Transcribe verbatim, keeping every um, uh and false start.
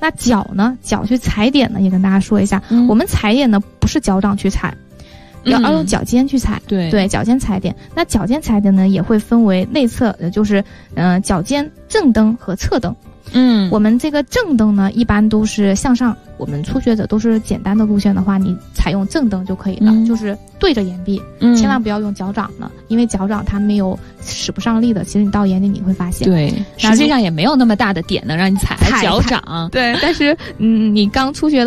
那脚呢，脚去踩点呢，也跟大家说一下，嗯、我们踩点呢不是脚掌去踩。要要用脚尖去踩， 对对，脚尖踩点。那脚尖踩点呢，也会分为内侧，就是呃脚尖正蹬和侧蹬。 嗯， 我们这个正蹬呢，一般都是向上。我们初学者都是简单的路线的话，你采用正蹬就可以了，嗯、就是对着岩壁，嗯、千万不要用脚掌呢，因为脚掌它没有使不上力的。其实你到岩底你会发现， 对，实际上也没有那么大的点能让你踩脚掌。 对，但是嗯，你刚初学的